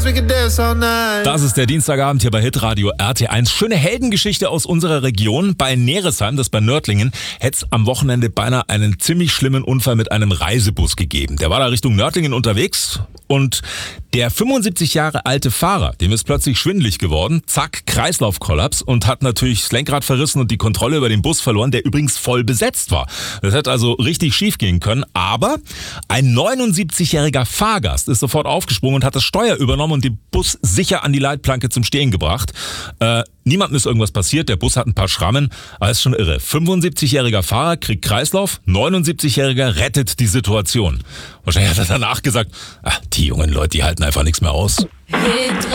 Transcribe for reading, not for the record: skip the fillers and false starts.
Das ist der Dienstagabend hier bei Hitradio RT1. Schöne Heldengeschichte aus unserer Region. Bei Neresheim, das bei Nördlingen, hätte es am Wochenende beinahe einen ziemlich schlimmen Unfall mit einem Reisebus gegeben. Der war da Richtung Nördlingen unterwegs und der 75 Jahre alte Fahrer, dem ist plötzlich schwindelig geworden. Zack, Kreislaufkollaps und hat natürlich das Lenkrad verrissen und die Kontrolle über den Bus verloren, der übrigens voll besetzt war. Das hätte also richtig schief gehen können. Aber ein 79-jähriger Fahrgast ist sofort aufgesprungen und hat das Steuer übernommen und den Bus sicher an die Leitplanke zum Stehen gebracht. Niemandem ist irgendwas passiert, der Bus hat ein paar Schrammen, aber ist schon irre. 75-jähriger Fahrer kriegt Kreislauf, 79-jähriger rettet die Situation. Wahrscheinlich hat er danach gesagt, die jungen Leute, die halten einfach nichts mehr aus.